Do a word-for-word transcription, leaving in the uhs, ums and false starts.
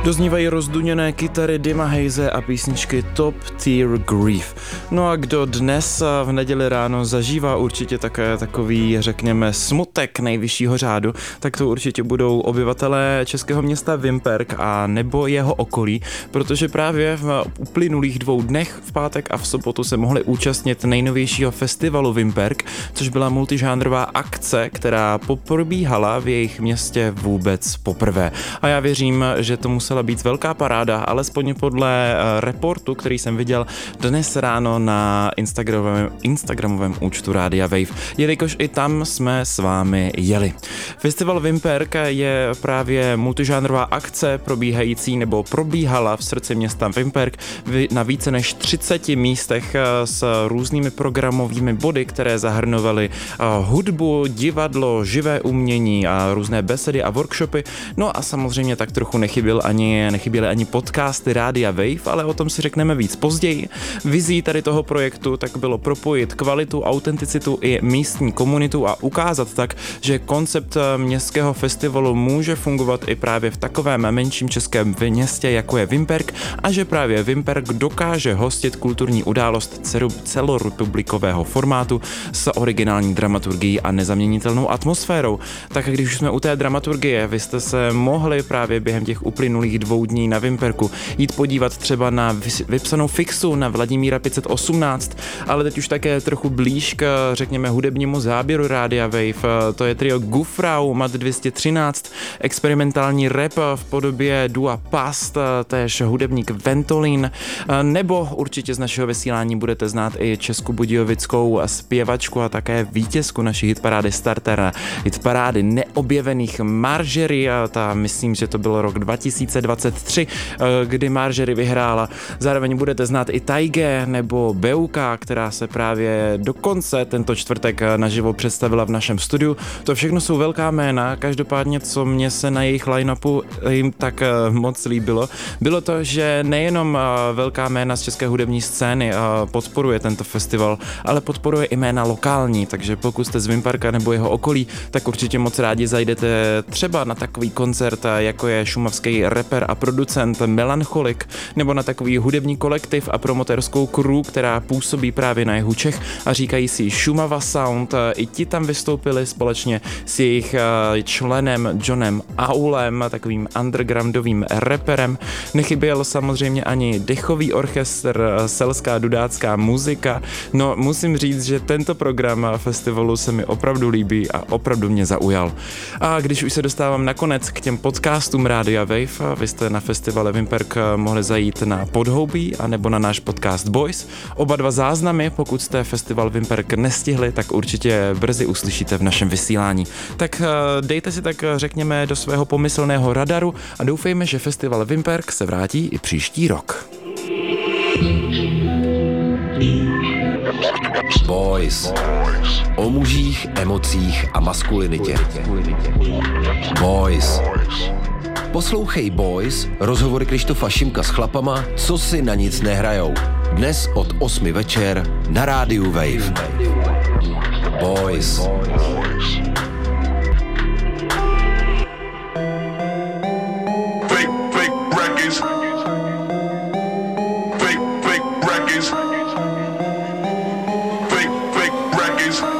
Doznívají rozduněné kytary Dima Haze a písničky Top Tier Grief. No a kdo dnes v neděli ráno zažívá určitě také takový, řekněme, smutek nejvyššího řádu, tak to určitě budou obyvatelé českého města Vimperk a nebo jeho okolí, protože právě v uplynulých dvou dnech, v pátek a v sobotu, se mohli účastnit nejnovějšího festivalu Vimperk, což byla multižánrová akce, která probíhala v jejich městě vůbec poprvé. A já věřím, že to musela být velká paráda, alespoň podle reportu, který jsem viděl dnes ráno na Instagramovém, Instagramovém účtu Rádia Wave, jelikož i tam jsme s vámi jeli. Festival Vimperk je právě multižánrová akce probíhající nebo probíhala v srdci města Vimperk na více než třiceti místech s různými programovými body, které zahrnovaly hudbu, divadlo, živé umění a různé besedy a workshopy. No a samozřejmě tak trochu nechyběl ani, nechyběly ani podcasty Rádia Wave, ale o tom si řekneme víc později. Vizí tady toho projektu tak bylo propojit kvalitu, autenticitu i místní komunitu a ukázat tak, že koncept městského festivalu může fungovat i právě v takovém menším českém městě, jako je Vimperk, a že právě Vimperk dokáže hostit kulturní událost celorepublikového formátu s originální dramaturgií a nezaměnitelnou atmosférou. Tak když už jsme u té dramaturgie, vy jste se mohli právě během těch uplynulých dvou dní na Vimperku jít podívat třeba na vypsanou fixu na Vladimíra pět set osmnáct, ale teď už také trochu blíž k, řekněme, hudebnímu záběru Rádia Wave. To je trio Gufrau, Mat dvě stě třináct, experimentální rap v podobě dua Past, též hudebník Ventolin, nebo určitě z našeho vysílání budete znát i českobudějovickou zpěvačku a také vítězku naší hitparády Starter, hitparády neobjevených Margery, a ta, myslím, že to byl rok dva tisíce dvacet tři, kdy Margery vyhrála. Zároveň budete znát i Taige nebo Beuka, která se právě dokonce tento čtvrtek naživo představila v našem studiu. To všechno jsou velká jména, každopádně co mě se na jejich line-upu jim tak moc líbilo, bylo to, že nejenom velká jména z české hudební scény podporuje tento festival, ale podporuje i jména lokální, takže pokud jste z Vimperka nebo jeho okolí, tak určitě moc rádi zajdete třeba na takový koncert, jako je šumavský rapper a producent Melancholik, nebo na takový hudební kolektiv a promotérskou crew, která působí právě na jihu Čech a říkají si Šumava Sound. I ti tam vystoupili společně s jejich členem Johnem Aulem, takovým undergroundovým rapperem. Nechyběl samozřejmě ani dechový orchestr, selská dudácká muzika. No, musím říct, že tento program festivalu se mi opravdu líbí a opravdu mě zaujal. A když už se dostávám nakonec k těm podcastům Rádia Wave, vy jste na festivale Vimperk mohli zajít na Podhoubí a nebo na náš podcast Boys. Oba dva záznamy, pokud jste festival Vimperk nestihli, tak určitě brzy uslyšíte v našem vysílání. Tak dejte si tak, řekněme, do svého pomyslného radaru a doufejme, že festival Vimperk se vrátí i příští rok. Boys. O mužích, emocích a maskulinitě. Boys. Poslouchej Boys, rozhovory Krištofa Šimka s chlapama, co si na nic nehrajou. Dnes od osmi večer na rádiu Wave. Boys.